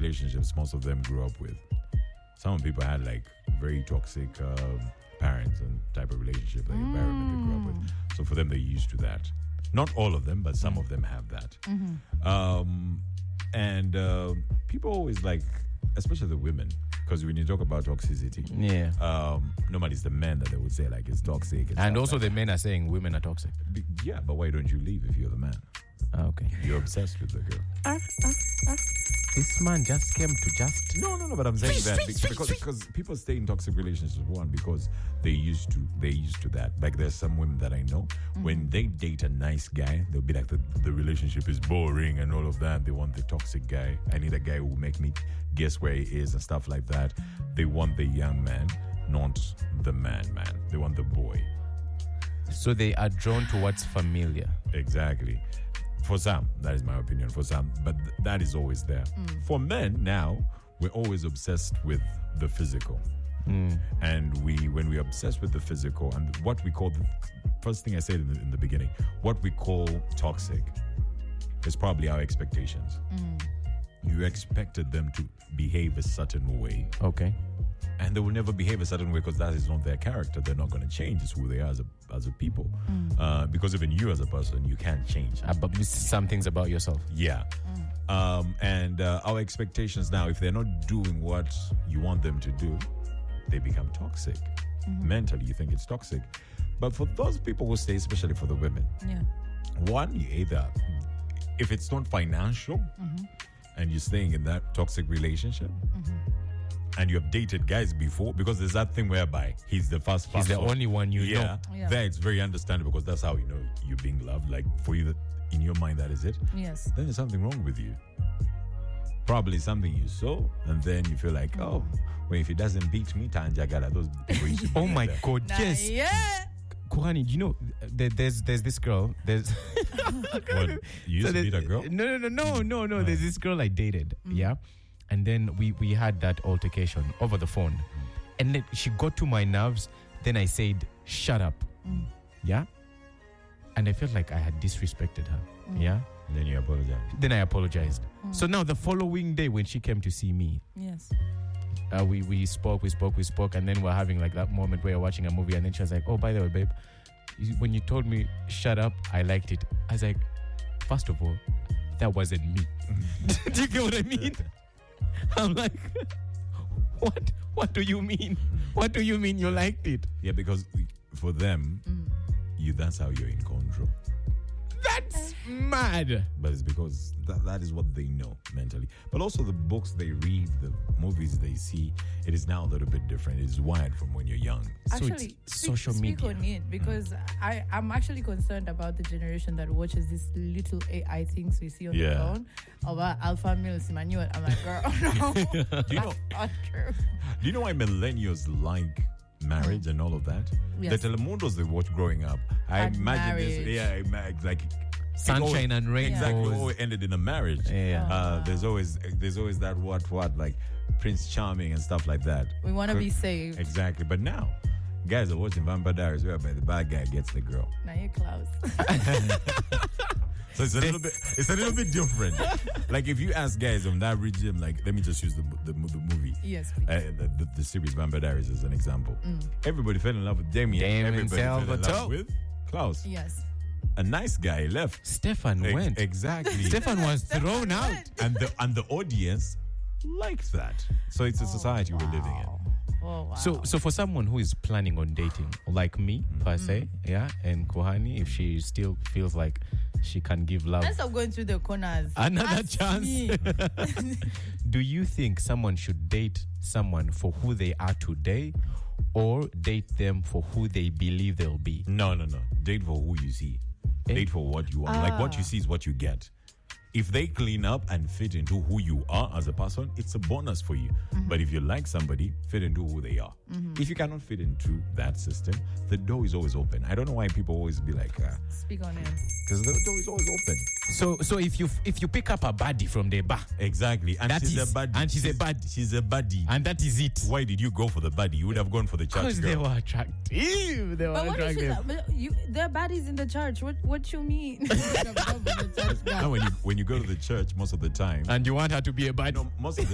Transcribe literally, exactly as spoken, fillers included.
relationships most of them grew up with. Some people had like very toxic um, parents and type of relationship, like mm. environment they grew up with. So for them, they're used to that. Not all of them, but some of them have that. Mm-hmm. Um, and uh, people always like, especially the women, because when you talk about toxicity, yeah, um, normally it's the men that they would say like it's toxic. And, and also like the men are saying women are toxic. Be- yeah, but why don't you leave if you're the man? Ah, okay. You're obsessed with the girl. Uh, uh, uh. This man just came to just... No, no, no, but I'm saying Freeze, that freeze, because, freeze, because people stay in toxic relationships, one, because they used to they used to that. Like there's some women that I know, mm-hmm. when they date a nice guy, they'll be like, the, the relationship is boring and all of that. They want the toxic guy. I need a guy who will make me guess where he is and stuff like that. They want the young man, not the man, man. They want the boy. So they are drawn to what's familiar. Exactly. For some, that is my opinion, for some, but th- that is always there. Mm. For men, now, we're always obsessed with the physical. Mm. And we, when we're obsessed with the physical, and what we call, the first thing I said in the, in the beginning, what we call toxic is probably our expectations. Mm. You expected them to behave a certain way. Okay. And they will never behave a certain way because that is not their character. They're not going to change. It's who they are as a, as a people. Mm. Uh, because even you as a person, you can't change. Uh, but some things about yourself. Yeah. Mm. Um, and uh, our expectations now, if they're not doing what you want them to do, they become toxic. Mm-hmm. Mentally, you think it's toxic. But for those people who stay, especially for the women, yeah. one, you either, if it's not financial, mm-hmm. and you're staying in that toxic relationship, mm-hmm. and you have dated guys before, because there's that thing whereby he's the first He's the only one you yeah, know. Yeah. There it's very understandable because that's how you know you're being loved. Like for you, that in your mind, that is it. Yes. Then there's something wrong with you. Probably something you saw, and then you feel like, oh, well, if it doesn't beat me, Tanja Gala, those people used to Oh my there. God, Nah, yes. yeah. Kohani, do you know, there, there's there's this girl, there's... What, you used So to the- meet a girl? No, no, no, no, no, no. There's this girl I dated, yeah? And then we, we had that altercation over the phone. And then she got to my nerves. Then I said, shut up. Mm. Yeah? And I felt like I had disrespected her. Mm. Yeah? Then you apologize. Then I apologized. Mm. So now the following day when she came to see me, Yes. uh, we, we spoke, we spoke, we spoke. And then we're having like that moment where we're watching a movie. And then she was like, oh, by the way, babe, you- when you told me shut up, I liked it. I was like, first of all, that wasn't me. Do you get what I mean? I'm like, what? What do you mean? What do you mean you liked it? Yeah, because for them, Mm. you that's how you're in control. That's mad. But it's because that, that is what they know mentally. But also the books they read, the movies they see, it is now a little bit different. It's wired from when you're young. So Actually, it's speak, social speak media. on it because I, I'm actually concerned about the generation that watches these little A I things we see on Yeah. the phone about alpha males, Emmanuel. I'm like, girl, no, Do you know? that's not true. Do you know why millennials like marriage and all of that? Yes. The Telemundos they watch growing up, I And imagine marriage. this. Yeah, I ima- like Sunshine and rainbows. exactly. Always ended in a marriage. Yeah. Uh, there's always there's always that what what like Prince Charming and stuff like that. We want to Cor- be saved. Exactly. But now, guys are watching Vampire Diaries whereby the bad guy gets the girl. Now you're Klaus. So it's a little bit, it's a little bit different. Like if you ask guys on that region, like let me just use the the, the movie, Yes, please. uh, the, the, the series Vampire Diaries as an example. Everybody fell in love with Damien. Damien Everybody fell in Salvatore. love with Klaus. Yes. A nice guy left. Stefan Ex- went. exactly. Stefan was thrown out. and the and the audience liked that. So it's a society we're living in. Oh, wow. So, so for someone who is planning on dating, like me per se, yeah, and Kohani, if she still feels like she can give love, Let's stop going through the corners. Another Ask chance. me. do you think someone should date someone for who they are today, or date them for who they believe they'll be? No, no, no. Date for who you see. Eh? Date for what you want. Like what you see is what you get. If they clean up and fit into who you are as a person, it's a bonus for you. But if you like somebody, fit into who they are. If you cannot fit into that system, the door is always open. I don't know why people always be like, uh, Speak on it. because the door is always open. So, so if you if you pick up a baddie from the bar, Exactly. And That she's is- a baddie. and she's a baddie. She's a baddie. and that is it, Why did you go for the baddie? You would have gone for the church because they girl. were attractive. They were But what if attractive. she's, but you, there are baddies in the church. What what you mean? The church And guy. when you when you go to the church, most of the time, And you want her to be a baddie? no, most of the